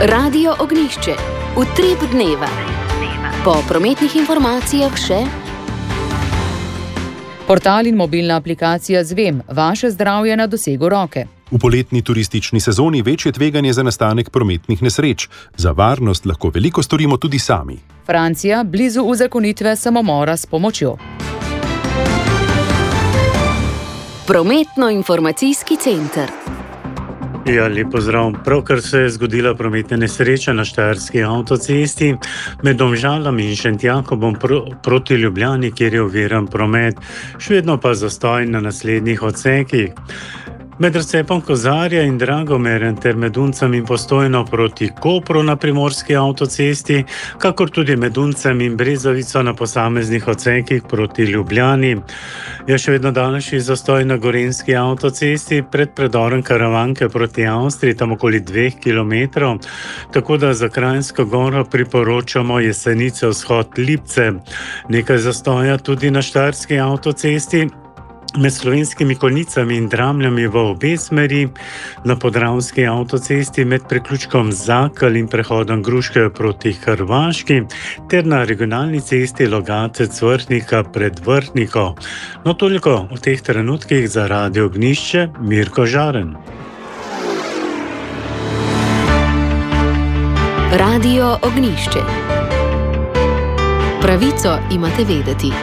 Radio Ognjišče, utrip dneva. Po prometnih informacijah še portal in mobilna aplikacija Zvem, vaše zdravje na dosegu roke. V poletni turistični sezoni večje tveganje za nastanek prometnih nesreč. Za varnost lahko veliko storimo tudi sami. Francija blizu uzakonitve samomora s pomočjo. Prometno-informacijski center. Ja, lep pozdrav. Pravkar se je zgodila prometna nesreča na štajerski avtocesti med Domžalami in Šentjakobom proti Ljubljani, kjer je oviran promet. Še vedno pa zastoj na naslednjih odsekih. Med razcepom Kozarja in Dragomerjem ter med Uncem in Postojno proti Kopru na primorski avtocesti, kakor tudi med Uncem in Brezovico na posameznih odsekih proti Ljubljani. Je še vedno daljši zastoj na gorenjski avtocesti pred predorom Karavanke proti Avstriji, tam okoli 2 kilometrov, tako da za Kranjsko Goro priporočamo Jesenice vzhod Lipce. Nekaj zastoja tudi na štajerski avtocesti med Slovenskimi Konjicami in Dramljami v obe smeri, na podravski avtocesti med priključkom Zakal in prehodom Gruške proti Hrvaški ter na regionalni cesti Logatec-Vrhnika pred Vrhniko. No, toliko v teh trenutkih za Radio Ognjišče, Mirko Žaren. Radio Ognjišče. Pravico imate vedeti.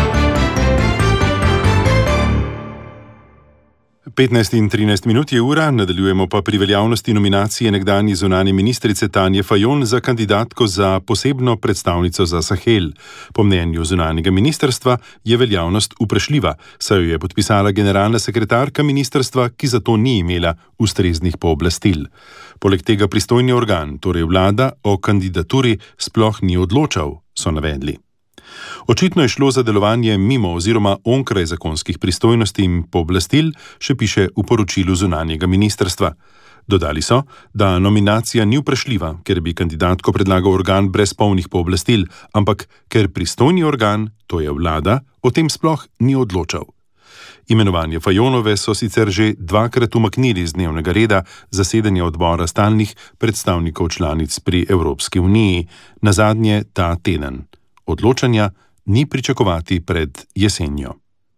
15 in 13 minut je ura, nadaljujemo pa pri veljavnosti nominacije nekdanje zunanje ministrice Tanje Fajon za kandidatko za posebno predstavnico za Sahel. Po mnenju zunanjega ministrstva je veljavnost vprašljiva, saj jo je podpisala generalna sekretarka ministrstva, ki za to ni imela ustreznih pooblastil. Poleg tega pristojni organ, torej vlada, o kandidaturi sploh ni odločal, so navedli. Očitno je šlo za delovanje mimo oziroma onkraj zakonskih pristojnosti in pooblastil, še piše v poročilu zunanjega ministrstva. Dodali so, da nominacija ni vprašljiva, ker bi kandidatko predlagal organ brez polnih pooblastil, ampak ker pristojni organ, to je vlada, o tem sploh ni odločal. Imenovanje Fajonove so sicer že 2-krat umaknili z dnevnega reda zasedanja odbora stalnih predstavnikov članic pri Evropski uniji, nazadnje ta teden. Odločanja ni pričakovati pred jesenjo.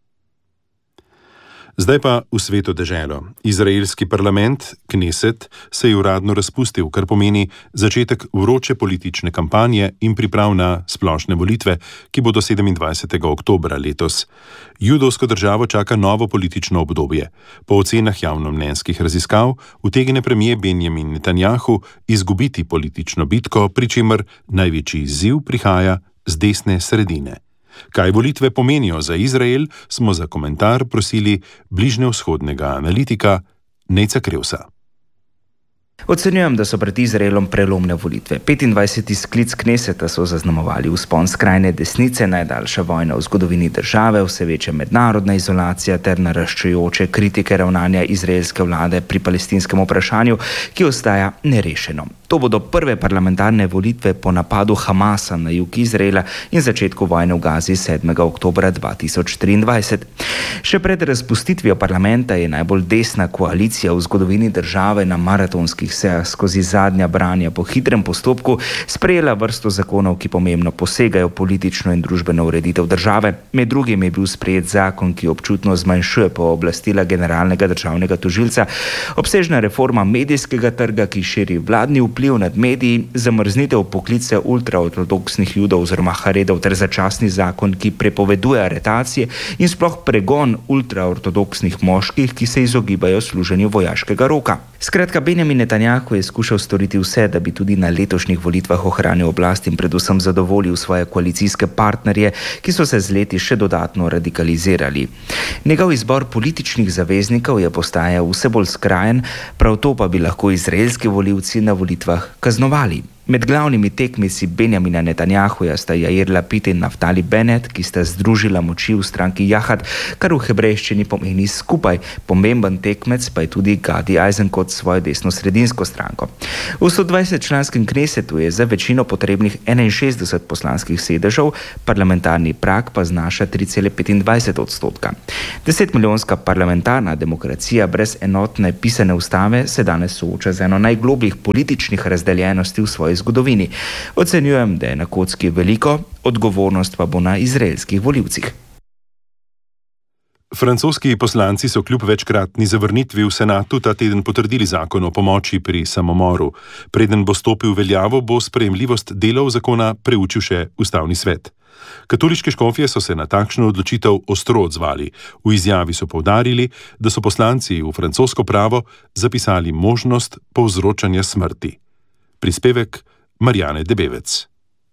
Zdaj pa v sveto deželo. Izraelski parlament, Kneset, se je uradno razpustil, kar pomeni začetek vroče politične kampanje in priprav na splošne volitve, ki bodo 27. oktobra letos. Judovsko državo čaka novo politično obdobje. Po ocenah javnomnenjskih raziskav utegne premier Benjamin Netanjahu izgubiti politično bitko, pri čemer največji izziv prihaja z desne sredine. Kaj volitve pomenijo za Izrael, smo za komentar prosili bližnjevzhodnega analitika Nejca Krevsa. Ocenjujem, da so pred Izraelom prelomne volitve. 25. sklic Kneseta so zaznamovali vzpon skrajne desnice, najdaljša vojna v zgodovini države, vse večja mednarodna izolacija ter naraščajoče kritike ravnanja izraelske vlade pri palestinskem vprašanju, ki ostaja nerešeno. To bodo prve parlamentarne volitve po napadu Hamasa na jug Izraela in začetku vojne v Gazi 7. oktobra 2023. Še pred razpustitvijo parlamenta je najbolj desna koalicija v zgodovini države na maratonskih sejah skozi zadnja branja po hitrem postopku sprejela vrsto zakonov, ki pomembno posegajo politično in družbeno ureditev države. Med drugim je bil sprejet zakon, ki občutno zmanjšuje pooblastila generalnega državnega tožilca, obsežna reforma medijskega trga, ki širi vladni vpliv nad mediji, zamrznitev poklica ultraortodoksnih judov oziroma haredov ter začasni zakon, ki prepoveduje aretacije in sploh pregon ultraortodoksnih moških, ki se izogibajo služenju vojaškega roka. Skratka, Benjamin Netanjahu je skušal storiti vse, da bi tudi na letošnjih volitvah ohranil oblast in predvsem zadovoljil svoje koalicijske partnerje, ki so se z leti še dodatno radikalizirali. Njegov izbor političnih zaveznikov je postajal vse bolj skrajen, prav to pa bi lahko izraelski volivci na volitvah kaznovali. Med glavnimi tekmici Benjamina Netanjahuja sta Jair Lapid in Naftali Bennett, ki sta združila moči v stranki Jahad, kar v hebrejščini pomeni skupaj. Pomemben tekmec pa je tudi Gadi Eisenkot s svojo desno-sredinsko stranko. V 120-članskem Knesetu je za večino potrebnih 61 poslanskih sedežev, parlamentarni prag pa znaša 3,25%. 10-milijonska parlamentarna demokracija brez enotne pisane ustave se danes sooča z eno najglobljih političnih razdeljenosti v svoji zgodovini. Ocenjujem, da je na kocki veliko, odgovornost pa bo na izraelskih volivcih. Francoski poslanci so kljub večkratni zavrnitvi v senatu ta teden potrdili zakon o pomoči pri samomoru. Preden bo stopil v veljavo, bo sprejemljivost delov zakona preučil še ustavni svet. Katoliške škofje so se na takšno odločitev ostro odzvali. V izjavi so poudarili, da so poslanci v francosko pravo zapisali možnost povzročanja smrti. Prispevek Marjane Debevec.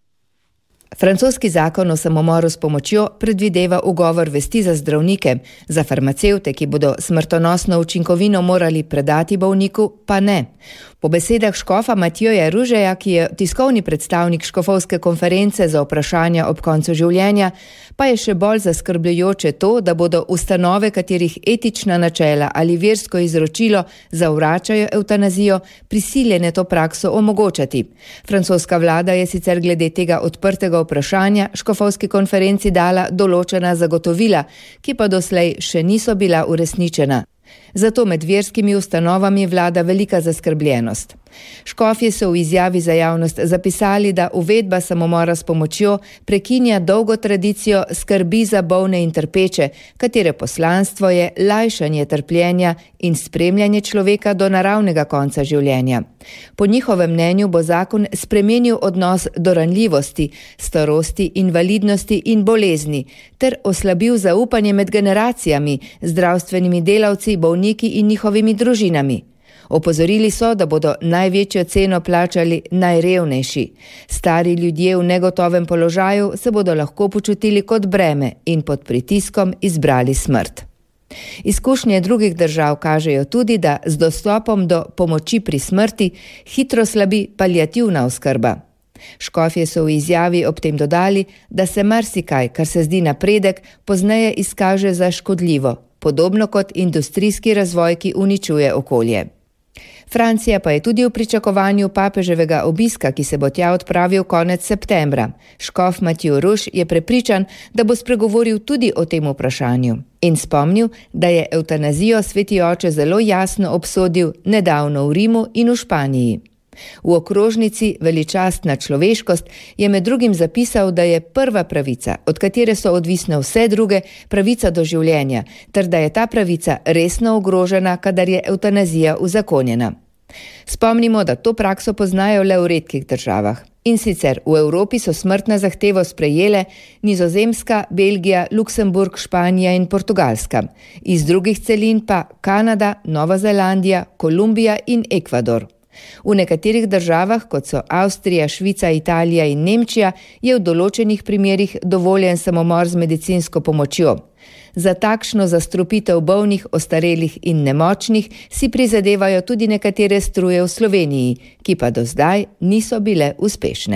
Francoski zakon o samomoru s pomočjo predvideva ugovor vesti za zdravnike, za farmacevte, ki bodo smrtonosno učinkovino morali predati bolniku, pa ne. Po besedah škofa Matjoja Ružeja, ki je tiskovni predstavnik škofovske konference za vprašanja ob koncu življenja, pa je še bolj zaskrbljujoče to, da bodo ustanove, katerih etična načela ali versko izročilo zavračajo evtanazijo, prisiljene to prakso omogočati. Francoska vlada je sicer glede tega odprtega vprašanja škofovski konferenci dala določena zagotovila, ki pa doslej še niso bila uresničena. Zato med verskimi ustanovami vlada velika zaskrbljenost. Škofje so v izjavi za javnost zapisali, da uvedba samomora s pomočjo prekinja dolgo tradicijo skrbi za bolne in trpeče, katere poslanstvo je lajšanje trpljenja in spremljanje človeka do naravnega konca življenja. Po njihovem mnenju bo zakon spremenil odnos do ranljivosti, starosti, invalidnosti in bolezni ter oslabil zaupanje med generacijami, zdravstvenimi delavci, bolniki in njihovimi družinami. Opozorili so, da bodo največjo ceno plačali najrevnejši. Stari ljudje v negotovem položaju se bodo lahko počutili kot breme in pod pritiskom izbrali smrt. Izkušnje drugih držav kažejo tudi, da z dostopom do pomoči pri smrti hitro slabi paliativna oskrba. Škofje so v izjavi ob tem dodali, da se marsikaj, kar se zdi napredek, pozneje izkaže za škodljivo, podobno kot industrijski razvoj, ki uničuje okolje. Francija pa je tudi v pričakovanju papeževega obiska, ki se bo tja odpravil konec septembra. Škof Matjo Ruž je prepričan, da bo spregovoril tudi o tem vprašanju in spomnil, da je evtanazijo sveti oče zelo jasno obsodil nedavno v Rimu in v Španiji. V okrožnici Veličastna človeškost je med drugim zapisal, da je prva pravica, od katere so odvisne vse druge, pravica do življenja, ter da je ta pravica resno ogrožena, kadar je evtanazija uzakonjena. Spomnimo, da to prakso poznajo le v redkih državah. In sicer v Evropi so smrtno zahtevo sprejele Nizozemska, Belgija, Luksemburg, Španija in Portugalska. Iz drugih celin pa Kanada, Nova Zelandija, Kolumbija in Ekvador. V nekaterih državah, kot so Avstrija, Švica, Italija in Nemčija, je v določenih primerih dovoljen samomor z medicinsko pomočjo. Za takšno zastrupitev bolnih, ostarelih in nemočnih si prizadevajo tudi nekatere struje v Sloveniji, ki pa do zdaj niso bile uspešne.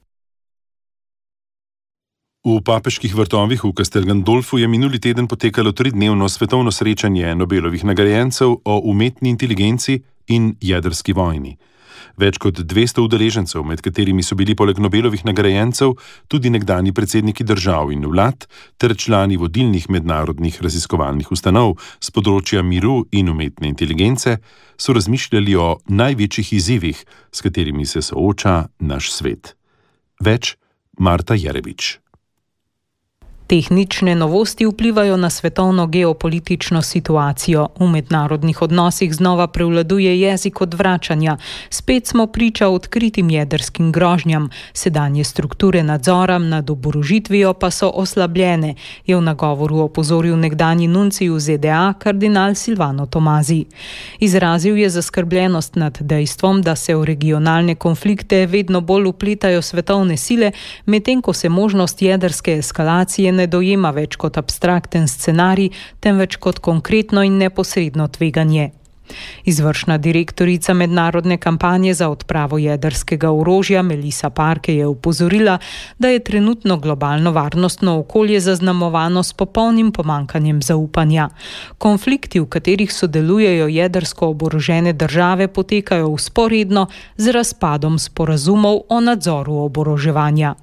V Papeških vrtovih v Castel Gandolfu je minuli teden potekalo 3-dnevno svetovno srečanje Nobelovih nagrajencev o umetni inteligenci in jedrski vojni. Več kot 200 udeležencev, med katerimi so bili poleg Nobelovih nagrajencev tudi nekdanji predsedniki držav in vlad ter člani vodilnih mednarodnih raziskovalnih ustanov z področja miru in umetne inteligence, so razmišljali o največjih izzivih, s katerimi se sooča naš svet. Več Marta Jerevič. Tehnične novosti vplivajo na svetovno geopolitično situacijo. V mednarodnih odnosih znova prevladuje jezik odvračanja. Spet smo priča odkritim jedrskim grožnjam. Sedanje strukture nadzora nad oborožitvijo pa so oslabljene, je v nagovoru opozoril nekdanji nuncij v ZDA kardinal Silvano Tomazi. Izrazil je zaskrbljenost nad dejstvom, da se v regionalne konflikte vedno bolj vpletajo svetovne sile, medtem ko se možnost jedrske eskalacije ne dojema več kot abstrakten scenarij, temveč kot konkretno in neposredno tveganje. Izvršna direktorica mednarodne kampanje za odpravo jedrskega orožja Melissa Parke je upozorila, da je trenutno globalno varnostno okolje zaznamovano s popolnim pomanjkanjem zaupanja. Konflikti, v katerih sodelujejo jedrsko oborožene države, potekajo vzporedno z razpadom sporazumov o nadzoru oboroževanja.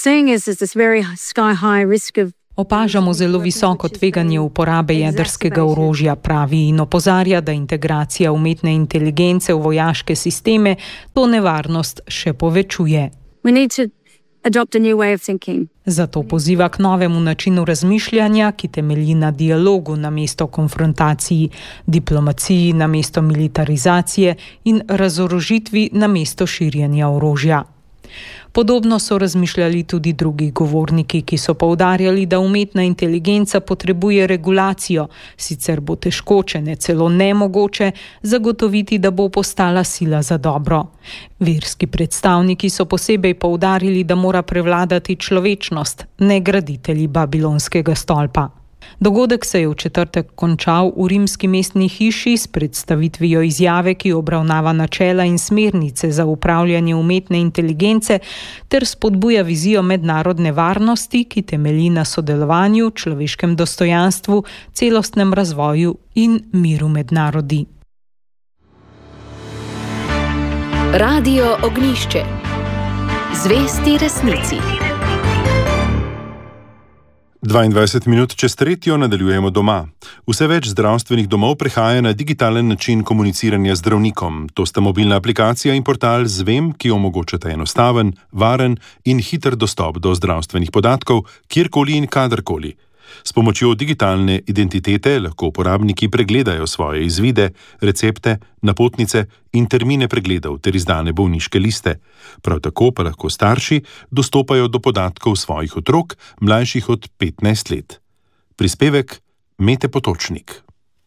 Opažamo zelo visoko tveganje uporabe jedrskega orožja, pravi, in opozarja, da integracija umetne inteligence v vojaške sisteme to nevarnost še povečuje. Zato poziva k novemu načinu razmišljanja, ki temelji na dialogu namesto konfrontaciji, diplomaciji namesto militarizacije in razorožitvi namesto širjenja orožja. Podobno so razmišljali tudi drugi govorniki, ki so poudarjali, da umetna inteligenca potrebuje regulacijo, sicer bo težko, če ne celo nemogoče, zagotoviti, da bo postala sila za dobro. Verski predstavniki so posebej poudarili, da mora prevladati človečnost, ne graditelji Babilonskega stolpa. Dogodek se je v četrtek končal v rimski mestni hiši s predstavitvijo izjave, ki obravnava načela in smernice za upravljanje umetne inteligence ter spodbuja vizijo mednarodne varnosti, ki temelji na sodelovanju, človeškem dostojanstvu, celostnem razvoju in miru med narodi. Radio Ognjišče. Zvesti resnici. 22 minut čez tretjo nadaljujemo doma. Vse več zdravstvenih domov prehaja na digitalen način komuniciranja z zdravnikom. To sta mobilna aplikacija in portal Zvem, ki omogočata enostaven, varen in hiter dostop do zdravstvenih podatkov, kjerkoli in kadarkoli. S pomočjo digitalne identitete lahko uporabniki pregledajo svoje izvide, recepte, napotnice in termine pregledov ter izdane bolniške liste. Prav tako pa lahko starši dostopajo do podatkov svojih otrok, mlajših od 15 let. Prispevek Mete Potočnik.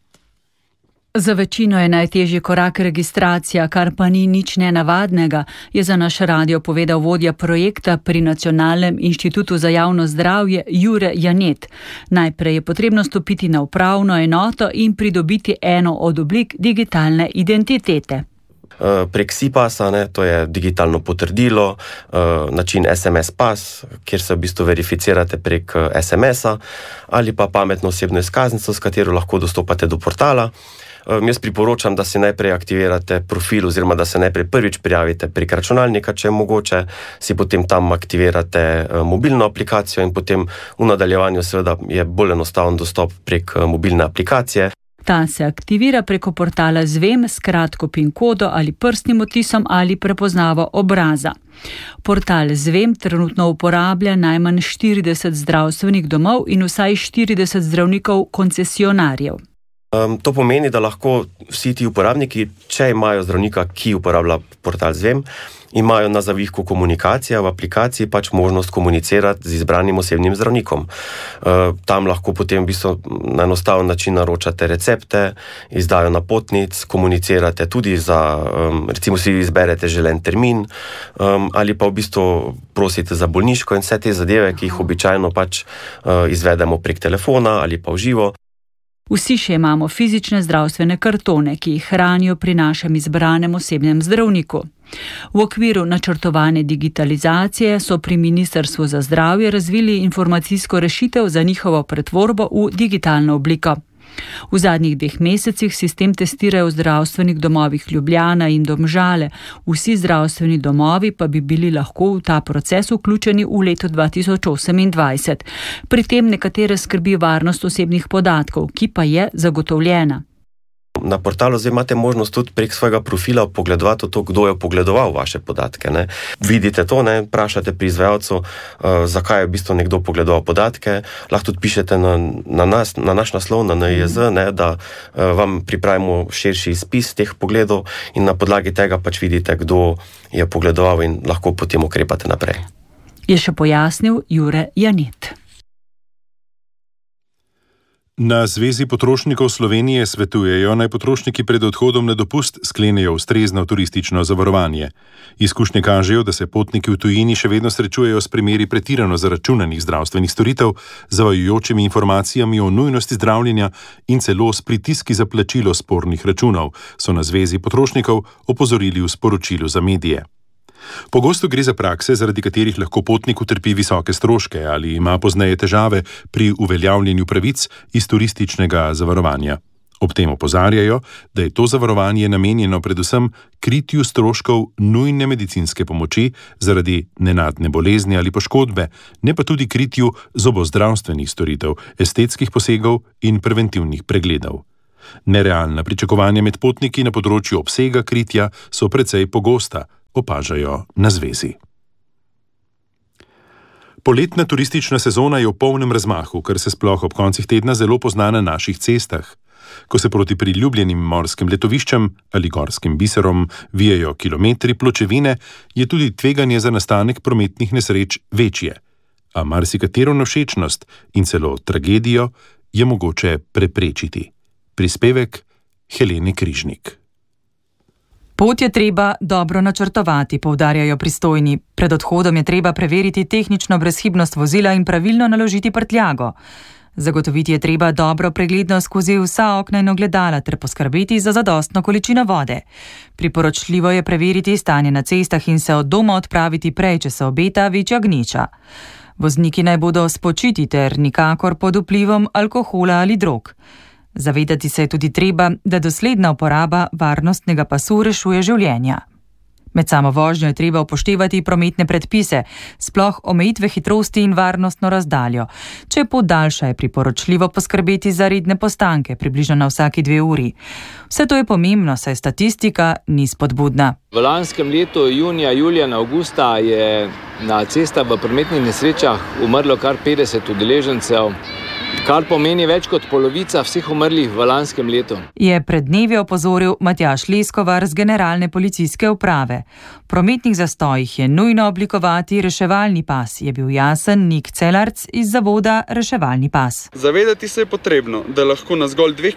Za večino je najtežji korak registracija, kar pa ni nič nenavadnega, je za naš radio povedal vodja projekta pri Nacionalnem inštitutu za javno zdravje Jure Janet. Najprej je potrebno stopiti na upravno enoto in pridobiti eno od oblik digitalne identitete. Prek SIPAS-a, to je digitalno potrdilo, način SMS pas, kjer se v bistvu verificirate prek SMS-a, ali pa pametno osebno izkaznico, s katero lahko dostopate do portala. Jaz priporočam, da si najprej aktivirate profil oziroma da se najprej prvič prijavite prek računalnika, če je mogoče, si potem tam aktivirate mobilno aplikacijo in potem v nadaljevanju seveda je bolj enostaven dostop prek mobilne aplikacije. Ta se aktivira preko portala Zvem s kratko PIN kodo ali prstnim odtisom ali prepoznavo obraza. Portal Zvem trenutno uporablja najmanj 40 zdravstvenih domov in vsaj 40 zdravnikov koncesionarjev. To pomeni, da lahko vsi ti uporabniki, če imajo zdravnika, ki uporablja portal Zvem, imajo na zavihku komunikacija v aplikaciji pač možnost komunicirati z izbranim osebnim zdravnikom. Tam lahko potem v bistvu na enostaven način naročate recepte, izdajo napotnic, komunicirate tudi za, recimo si izberete želen termin, ali pa v bistvu prosite za bolniško in vse te zadeve, ki jih običajno pač izvedemo prek telefona ali pa v živo. Vsi še imamo fizične zdravstvene kartone, ki jih hranijo pri našem izbranem osebnem zdravniku. V okviru načrtovane digitalizacije so pri Ministrstvu za zdravje razvili informacijsko rešitev za njihovo pretvorbo v digitalno obliko. V zadnjih 2 mesecih sistem testirajo v zdravstvenih domovih Ljubljana in Domžale. Vsi zdravstveni domovi pa bi bili lahko v ta proces vključeni v letu 2028. Pri tem nekatere skrbi varnost osebnih podatkov, ki pa je zagotovljena. Na portalu zdaj imate možnost tudi prek svojega profila pogledovati to, kdo je pogledoval vaše podatke. Vidite to, vprašate pri izvajalcu, zakaj je v bistvu nekdo pogledoval podatke. Lahko tudi pišete na naš naslov, na NIJZ, da vam pripravimo širši izpis teh pogledov in na podlagi tega pač vidite, kdo je pogledoval in lahko potem ukrepate naprej. Je še pojasnil Jure Janet. Na Zvezi potrošnikov Slovenije svetujejo, naj potrošniki pred odhodom na dopust sklenejo ustrezno turistično zavarovanje. Izkušnje kažejo, da se potniki v tujini še vedno srečujejo s primeri pretirano zaračunanih zdravstvenih storitev, zavajajočimi informacijami o nujnosti zdravljenja in celo s pritiski za plačilo spornih računov, so na Zvezi potrošnikov opozorili v sporočilu za medije. Pogosto gre za prakse, zaradi katerih lahko potnik utrpi visoke stroške ali ima pozneje težave pri uveljavljanju pravic iz turističnega zavarovanja. Ob tem opozarjajo, da je to zavarovanje namenjeno predvsem kritju stroškov nujne medicinske pomoči zaradi nenadne bolezni ali poškodbe, ne pa tudi kritju zobozdravstvenih storitev, estetskih posegov in preventivnih pregledov. Nerealna pričakovanja med potniki na področju obsega kritja so precej pogosta, opažajo na Zvezi. Poletna turistična sezona je v polnem razmahu, kar se sploh ob koncih tedna zelo pozna na naših cestah. Ko se proti priljubljenim morskim letoviščem ali gorskim biserom vijejo kilometri pločevine, je tudi tveganje za nastanek prometnih nesreč večje. A marsikatero nevšečnost in celo tragedijo je mogoče preprečiti. Prispevek Helene Križnik. Pot je treba dobro načrtovati, poudarjajo pristojni. Pred odhodom je treba preveriti tehnično brezhibnost vozila in pravilno naložiti prtljago. Zagotoviti je treba dobro preglednost skozi vsa okna in ogledala ter poskrbeti za zadostno količino vode. Priporočljivo je preveriti stanje na cestah in se od doma odpraviti prej, če se obeta večja gneča. Vozniki naj bodo spočiti ter nikakor pod vplivom alkohola ali drog. Zavedati se je tudi treba, da dosledna uporaba varnostnega pasu rešuje življenja. Med samo vožnjo je treba upoštevati prometne predpise, sploh omejitve hitrosti in varnostno razdaljo. Če je pot daljša, je priporočljivo poskrbeti za redne postanke, približno na vsaki 2 uri. Vse to je pomembno, saj statistika ni spodbudna. V lanskem letu, junija, julija in avgusta, je na cestah v prometnih nesrečah umrlo kar 50 udeležencev, kar pomeni več kot polovica vseh umrlih v lanskem letu. Je pred dnevi opozoril Matjaž Leskovar z Generalne policijske uprave. V prometnih zastojih je nujno oblikovati reševalni pas, je bil jasen Nik Celarc iz zavoda Reševalni pas. Zavedati se je potrebno, da lahko na zgolj 2,5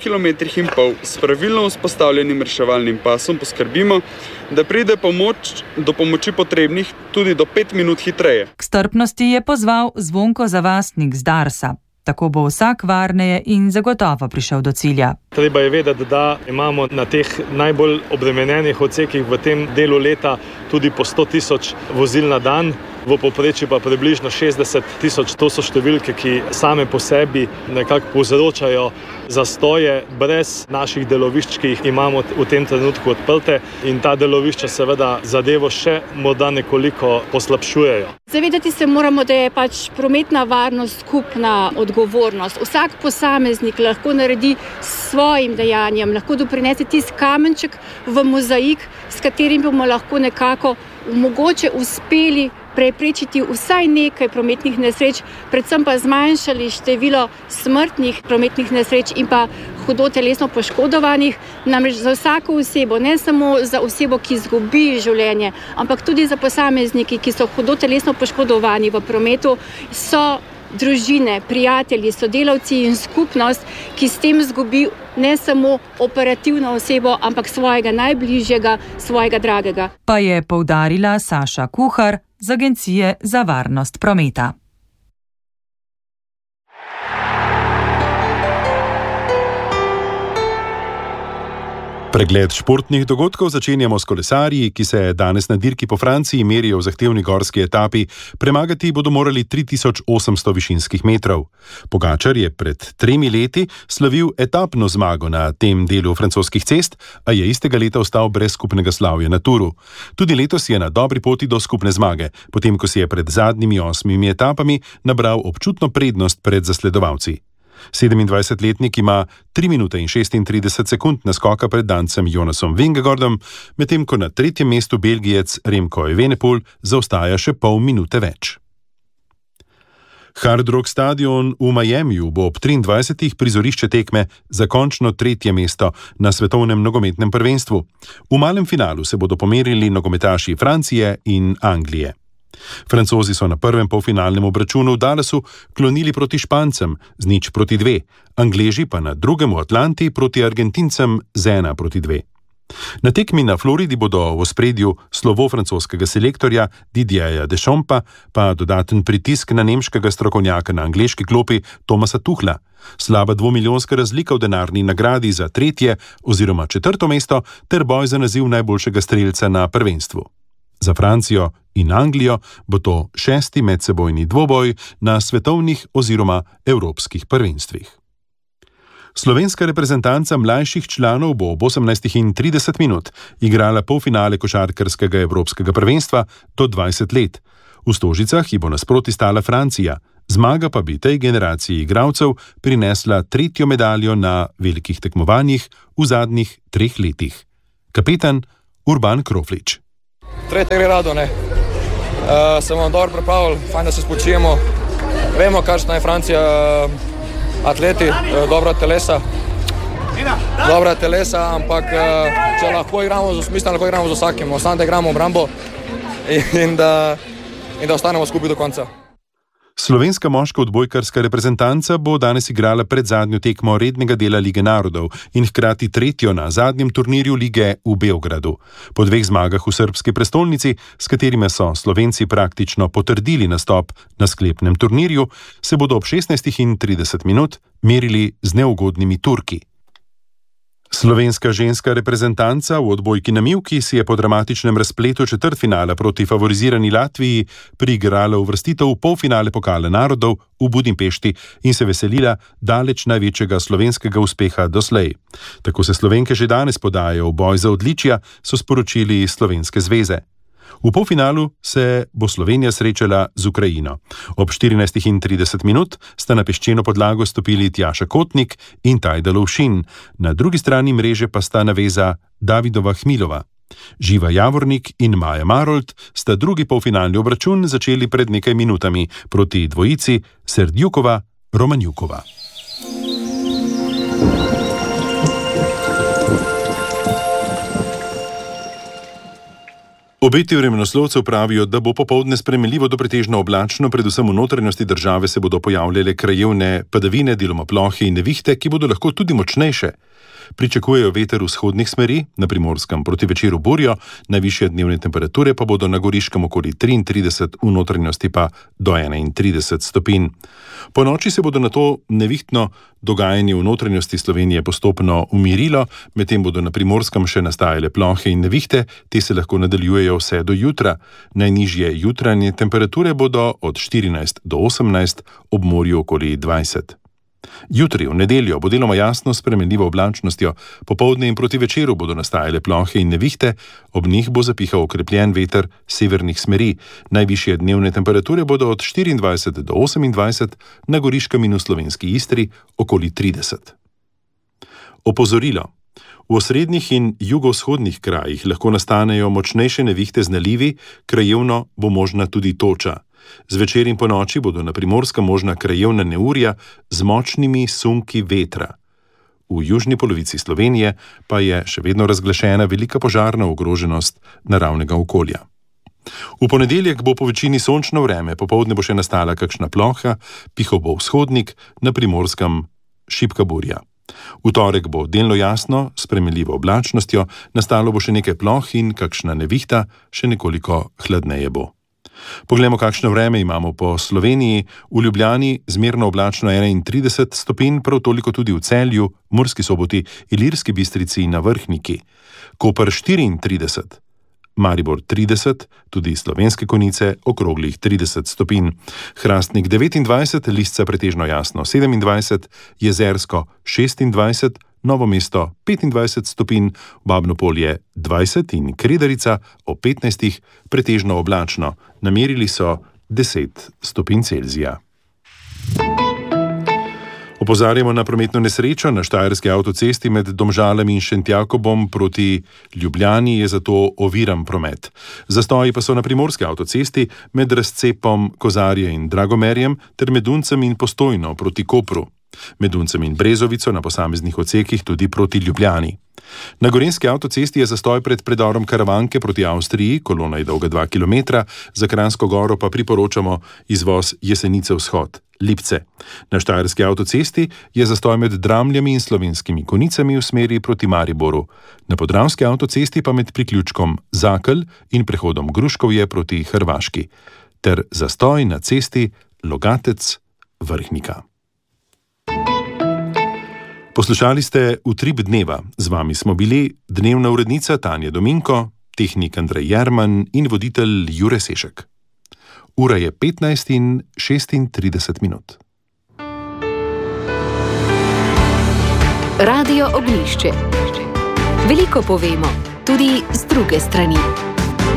km s pravilno vzpostavljenim reševalnim pasom poskrbimo, da pride do pomoči potrebnih tudi do 5 minut hitreje. K strpnosti je pozval Zvonko Zavastnik z Darsa. Tako bo vsak varneje in zagotovo prišel do cilja. Treba je vedeti, da imamo na teh najbolj obremenjenih odsekih v tem delu leta tudi po 100.000 vozil na dan, v povprečju pa približno 60.000. To so številke, ki same po sebi nekako povzročajo zastoje brez naših delovišč, ki jih imamo v tem trenutku odprte, in ta delovišča seveda zadevo še morda nekoliko poslabšujejo. Zavedati se moramo, da je prometna varnost skupna odgovornost. Vsak posameznik lahko naredi s svojim dejanjem, lahko doprinese tisti kamenček v mozaik, s katerim bomo lahko nekako mogoče uspeli preprečiti vsaj nekaj prometnih nesreč, predvsem pa zmanjšali število smrtnih prometnih nesreč in pa hudo telesno poškodovanih. Namreč za vsako osebo, ne samo za osebo, ki izgubi življenje, ampak tudi za posamezniki, ki so hudo telesno poškodovani v prometu, so družine, prijatelji, sodelavci in skupnost, ki s tem izgubi ne samo operativno osebo, ampak svojega najbližjega, svojega dragega. Pa je poudarila Saša Kuhar z Agencije za varnost prometa. Pregled športnih dogodkov začenjamo s kolesarji, ki se danes na dirki po Franciji merijo v zahtevni gorski etapi. Premagati bodo morali 3800 višinskih metrov. Pogačar je pred 3 leti slavil etapno zmago na tem delu francoskih cest, a je istega leta ostal brez skupnega slavja na Turu. Tudi letos je na dobri poti do skupne zmage, potem ko si je pred zadnjimi 8 etapami nabral občutno prednost pred zasledovalci. 27-letnik ima 3 minute in 36 sekund naskoka pred Dancem Jonasom Vingegaardom, medtem ko na 3. mestu Belgijec Remco Evenepoel zaostaja še pol minute več. Hard Rock stadion v Miamiju bo ob 23. prizorišče tekme za končno 3. mesto na svetovnem nogometnem prvenstvu. V malem finalu se bodo pomerili nogometaši Francije in Anglije. Francozi so na prvem polfinalnem obračunu v Dallasu klonili proti Špancem z 0-2, Angleži pa na drugem v Atlanti proti Argentincem z 1-2. Na tekmi na Floridi bodo v ospredju slovo francoskega selektorja Didierja Deschampa, pa dodaten pritisk na nemškega strokovnjaka na angleški klopi Thomasa Tuchla, slaba 2-milijonska razlika v denarni nagradi za 3. oziroma 4. mesto ter boj za naziv najboljšega strelca na prvenstvu. Za Francijo in Anglijo bo to 6. medsebojni dvoboj na svetovnih oziroma evropskih prvenstvih. Slovenska reprezentanca mlajših članov bo ob 18:30 minut igrala polfinale košarkarskega evropskega prvenstva do 20 let. V Stožicah ji bo nasproti stala Francija, zmaga pa bi tej generaciji igralcev prinesla 3. medaljo na velikih tekmovanjih v zadnjih 3 letih. Kapetan Urban Kroflič. Tretje gre rado, ne. Se bomo dobro pripravili, fajn, da se spočijemo. Vemo, kakšna je Francija, atleti, dobra telesa, ampak če lahko igramo z vsakim, ostane da igramo obrambo in da ostanemo skupaj do konca. Slovenska moška odbojkarska reprezentanca bo danes igrala predzadnjo tekmo rednega dela Lige narodov in hkrati 3. na zadnjem turnirju lige v Beogradu. Po 2 zmagah v srbski prestolnici, s katerimi so Slovenci praktično potrdili nastop na sklepnem turnirju, se bodo ob 16:30 minut merili z neugodnimi Turki. Slovenska ženska reprezentanca v odbojki na mivki si je po dramatičnem razpletu četrtfinala proti favorizirani Latviji priigrala uvrstitev v polfinale Pokala narodov v Budimpešti in se veselila daleč največjega slovenskega uspeha doslej. Tako se Slovenke že danes podajajo v boj za odličja, so sporočili iz Slovenske zveze. V polfinalu se bo Slovenija srečala z Ukrajino. Ob 14:30 minut sta na peščeno podlago stopili Tjaša Kotnik in Tajda Lovšin, na drugi strani mreže pa sta naveza Davidova Hmilova. Živa Javornik in Maja Marolt sta drugi polfinalni obračun začeli pred nekaj minutami proti dvojici Serdjukova-Romanjukova. Obeti vremenoslovcev pravijo, da bo popoldne spremenljivo do pretežno oblačno, predvsem v notranjosti države se bodo pojavljale krajevne padavine, deloma plohe in nevihte, ki bodo lahko tudi močnejše. Pričakujejo veter vzhodnih smeri, na Primorskem proti večeru burjo, najvišje dnevne temperature pa bodo na Goriškem okoli 33, v notranjosti pa do 31 stopinj. Po noči se bodo nato nevihtno dogajanje v notranjosti Slovenije postopno umirilo, medtem bodo na Primorskem še nastajale plohe in nevihte, te se lahko nadaljujejo vse do jutra. Najnižje jutranje temperature bodo od 14 do 18, ob morju okoli 20. Jutri, v nedeljo, bo deloma jasno s spremenljivo oblačnostjo, popoldne in proti večeru bodo nastajale plohe in nevihte, ob njih bo zapihal okrepljen veter severnih smeri. Najvišje dnevne temperature bodo od 24 do 28, na Goriškem in v slovenski Istri okoli 30. Opozorilo. V osrednjih in jugovzhodnih krajih lahko nastanejo močnejše nevihte z nalivi, krajevno bo možna tudi toča. Zvečer in ponoči bodo na Primorskem možna krajevna neurja z močnimi sunki vetra. V južni polovici Slovenije pa je še vedno razglašena velika požarna ogroženost naravnega okolja. V ponedeljek bo po večini sončno vreme, popoldne bo še nastala kakšna ploha, pihal bo vzhodnik, na Primorskem šibka burja. V torek bo delno jasno, s spremenljivo oblačnostjo, nastalo bo še nekaj ploh in kakšna nevihta, še nekoliko hladneje bo. Poglejmo, kakšno vreme imamo po Sloveniji. V Ljubljani zmerno oblačno 31 stopinj, prav toliko tudi v Celju, Murski Soboti, Ilirski Bistrici in na Vrhniki. Koper 34, Maribor 30, tudi Slovenske Konjice okroglih 30 stopinj. Hrastnik 29, Lisca pretežno jasno 27, Jezersko 26, Novo mesto 25 stopinj, Babno Polje 20 in Kredarica ob 15 pretežno oblačno. Namerili so 10 stopinj Celzija. Opozarjamo na prometno nesrečo na Štajerski avtocesti med Domžalami in Šentjakobom proti Ljubljani, je zato oviran promet. Zastoji pa so na Primorski avtocesti med razcepom Kozarje in Dragomerjem ter med Duncem in Postojno proti Kopru. Med Uncem in Brezovico na posameznih odsekih tudi proti Ljubljani. Na gorenjski avtocesti je zastoj pred predorom Karavanke proti Avstriji, kolona je dolga 2 km, za Kranjsko Goro pa priporočamo izvoz Jesenice vzhod, Lipce. Na štajerski avtocesti je zastoj med Dramljami in Slovenskimi Konicami v smeri proti Mariboru. Na podravski avtocesti pa med priključkom Zakelj in prehodom Gruškovje proti Hrvaški. Ter zastoj na cesti Logatec-Vrhnika. Poslušali ste Utrip dneva. Z vami smo bili dnevna urednica Tanja Dominko, tehnik Andrej Jerman in voditelj Jure Sešek. Ura je 15:36. Radio Ognjišče. Veliko povemo, tudi z druge strani.